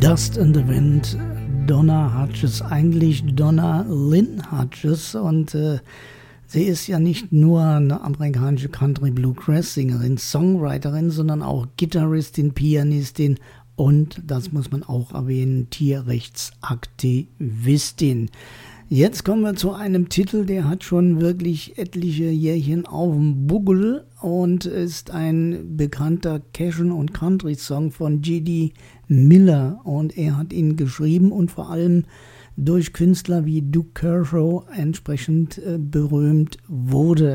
Dust in the Wind, Donna Hutchess, eigentlich Donna Lynn Hutchess, und sie ist ja nicht nur eine amerikanische Country-Bluegrass-Sängerin, Songwriterin, sondern auch Gitarristin, Pianistin und, das muss man auch erwähnen, Tierrechtsaktivistin. Jetzt kommen wir zu einem Titel, der hat schon wirklich etliche Jährchen auf dem Buckel und ist ein bekannter Cashen- und Country-Song von J.D. Miller, und er hat ihn geschrieben und vor allem durch Künstler wie Duke Kershaw entsprechend berühmt wurde.